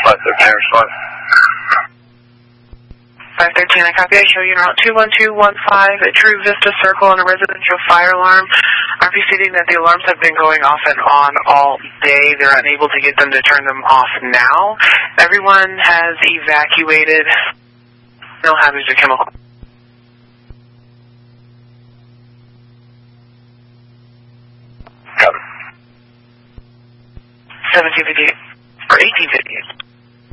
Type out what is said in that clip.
513, respond. 513, I copy. I show you route 21215 at True Vista Circle and a residential fire alarm. I'm proceeding that the alarms have been going off and on all day. They're unable to get them to turn them off now. Everyone has evacuated. No hazards or chemical. 1758 or 1858.